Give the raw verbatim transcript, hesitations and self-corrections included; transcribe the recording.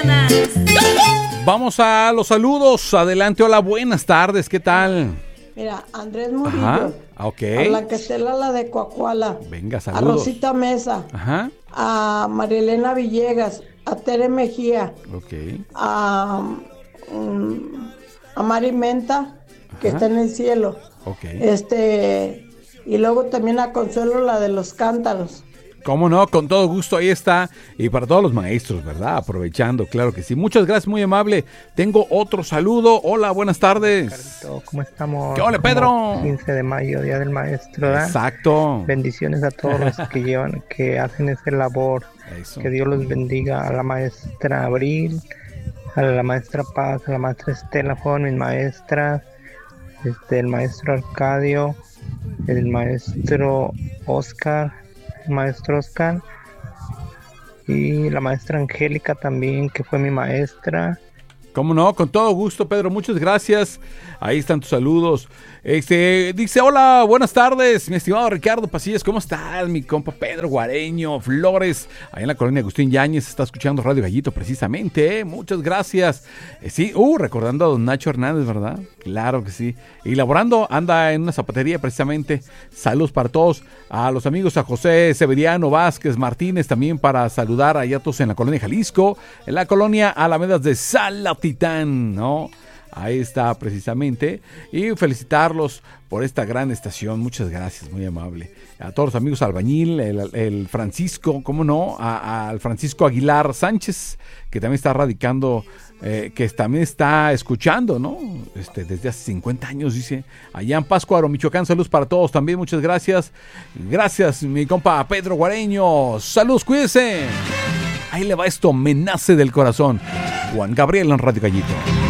mañanas. Vamos a los saludos. Adelante, hola, buenas tardes, ¿qué tal? Mira, Andrés Murillo. Ajá, ok. A Blanquestela, la de Coahuila. Venga, A saludos. Rosita Mesa. Ajá, A Marilena Villegas. A Tere Mejía. ok. A, mm, a Mari Menta, que Ajá. está en el cielo. Ok. Este, y luego también a Consuelo, la de los cántaros. Cómo no, con todo gusto, ahí está. Y para todos los maestros, ¿verdad? Aprovechando, claro que sí. Muchas gracias, muy amable. Tengo otro saludo. Hola, buenas tardes. Carito, ¿cómo estamos? ¿Qué ole, Pedro? quince de mayo, Día del Maestro, ¿verdad? Exacto. Bendiciones a todos los que llevan, que hacen esa labor. Eso. Que Dios los bendiga. A la maestra Abril, a la maestra Paz, a la maestra Estela, fueron mis maestras. Este, el maestro Arcadio, el maestro Oscar, el maestro Oscar y la maestra Angélica también, que fue mi maestra. Cómo no, con todo gusto, Pedro, muchas gracias. Ahí están tus saludos. Este, dice, hola, buenas tardes, mi estimado Ricardo Pasillas, ¿cómo estás? Mi compa Pedro Guareño Flores, ahí en la colonia Agustín Yáñez, está escuchando Radio Gallito precisamente, ¿eh? Muchas gracias. Eh, sí, uh, recordando a don Nacho Hernández, ¿verdad? Claro que sí. Y laborando, anda en una zapatería precisamente. Saludos para todos, a los amigos, a José Severiano Vázquez Martínez, también para saludar allá todos en la colonia Jalisco, en la colonia Alamedas de Salatitán, ¿no? Ahí está precisamente. Y felicitarlos por esta gran estación. Muchas gracias, muy amable. A todos los amigos Albañil, el, el Francisco, ¿cómo no? A, al Francisco Aguilar Sánchez, que también está radicando, eh, que también está escuchando, ¿no? Este, desde hace cincuenta años, dice. Allá en Pátzcuaro, Michoacán, saludos para todos también, muchas gracias. Gracias, mi compa Pedro Guareño. Saludos, cuídense. Ahí le va esto, me nace del corazón. Juan Gabriel en Radio Gallito.